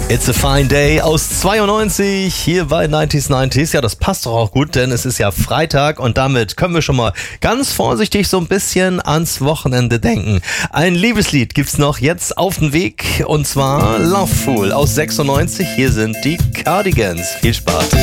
It's a Fine Day aus 92 hier bei 90s. Ja, das passt doch auch gut, denn es ist ja Freitag und damit können wir schon mal ganz vorsichtig so ein bisschen ans Wochenende denken. Ein Liebeslied gibt's noch jetzt auf dem Weg und zwar Love Fool aus 96. Hier sind die Cardigans. Viel Spaß.